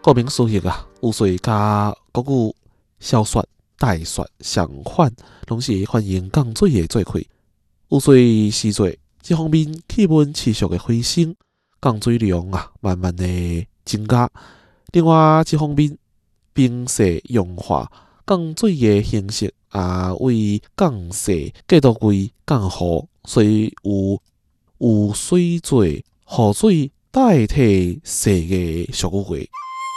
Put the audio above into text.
顾名思义啊，有水加国语小说、大说相反，拢是反映降水的做开。有水时节，这方面气温持续的回升，降水量慢慢的增加。另外一方面，冰雪融化，降水的形式为降雪过渡为降雨，所以有水做雨水代替雪的俗语话。